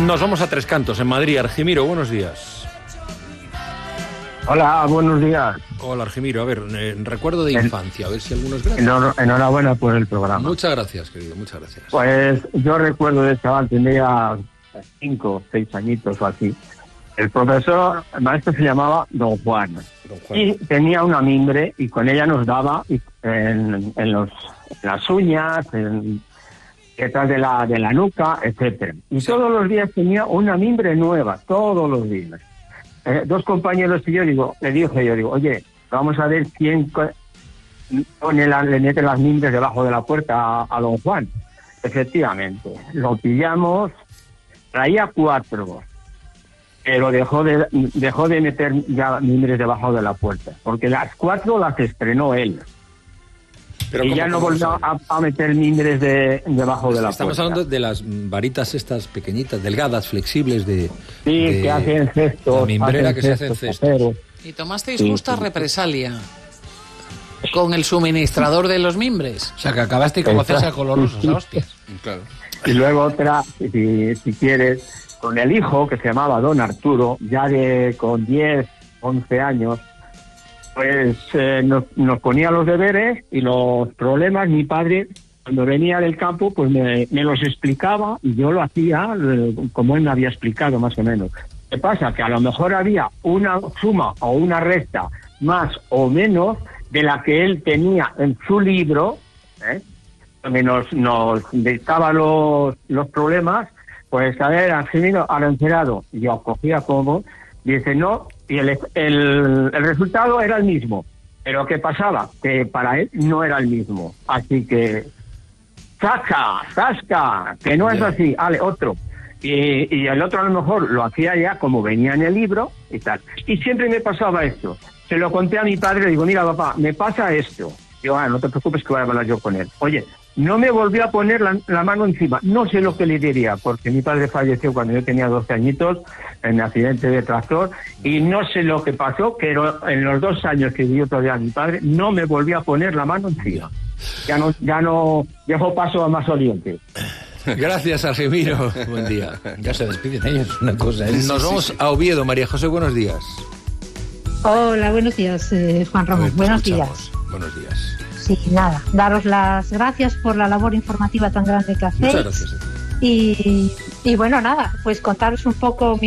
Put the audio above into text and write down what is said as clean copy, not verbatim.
Nos vamos a Tres Cantos, en Madrid. Argimiro, buenos días. Hola, buenos días. Hola, Argimiro. A ver, recuerdo de infancia, a ver si algunos gracias. Enhorabuena por el programa. Muchas gracias, querido, muchas gracias. Pues yo recuerdo de chaval, tenía 5 o 6 añitos o así. El maestro se llamaba Don Juan. Y tenía una mimbre y con ella nos daba en las uñas, detrás de la nuca, etcétera. Y todos los días tenía una mimbre nueva, todos los días. 2 compañeros y yo le dije, oye, vamos a ver quién le mete las mimbres debajo de la puerta a Don Juan. Efectivamente, lo pillamos, traía 4, pero dejó de meter ya mimbres debajo de la puerta, porque las 4 las estrenó él. Pero y ya no volvió a meter mimbres debajo de la puerta. Estamos hablando de las varitas estas pequeñitas, delgadas, flexibles que hacen cestos. La mimbrera que se hace en cestos. ¿Y tomasteis justa represalia con el suministrador de los mimbres? O sea, que acabaste como César con los rusos, hostias. Claro. Y luego otra, si quieres, con el hijo, que se llamaba Don Arturo, ya con 10, 11 años, pues nos ponía los deberes y los problemas. Mi padre, cuando venía del campo, pues me los explicaba y yo lo hacía como él me había explicado, más o menos. ¿Qué pasa? Que a lo mejor había una suma o una resta más o menos de la que él tenía en su libro, donde nos dictaba los problemas. Pues a ver, Argimiro, al enterado, yo cogía como, dice no, y el resultado era el mismo, pero ¿qué pasaba? Que para él no era el mismo, así que ¡zasca! Que no es así, vale, otro. Y el otro a lo mejor lo hacía ya como venía en el libro y tal. Y siempre me pasaba esto. Se lo conté a mi padre, le digo, mira papá, me pasa esto. Digo, no te preocupes que voy a hablar yo con él. Oye, no me volvió a poner la mano encima. No sé lo que le diría, porque mi padre falleció cuando yo tenía 12 añitos en accidente de tractor, y no sé lo que pasó, pero en los 2 años que vivió todavía mi padre, no me volvió a poner la mano encima. Ya no dejó paso a más oriente. Gracias, Argimiro. Buen día. Ya se despiden ellos, una cosa. Nos vamos a Oviedo. María José, buenos días. Hola, buenos días, Juan Ramón. Buenos días. Buenos días. Sí, nada, daros las gracias por la labor informativa tan grande que hacéis. Muchas gracias. Y bueno, nada, pues contaros un poco